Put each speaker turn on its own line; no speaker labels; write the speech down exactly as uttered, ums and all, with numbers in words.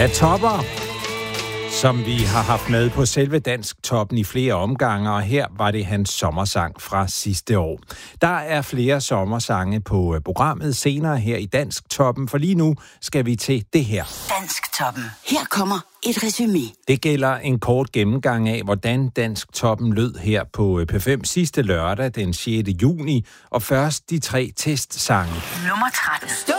Ja, topper, som vi har haft med på selve Dansk Toppen i flere omgange, og her var det hans sommersang fra sidste år. Der er flere sommersange på programmet senere her i Dansk Toppen, for lige nu skal vi til det her.
Dansk Toppen. Her kommer et resumé.
Det gælder en kort gennemgang af, hvordan Dansk Toppen lød her på P fem sidste lørdag den sjette juni, og først de tre testsange.
Nummer tretten.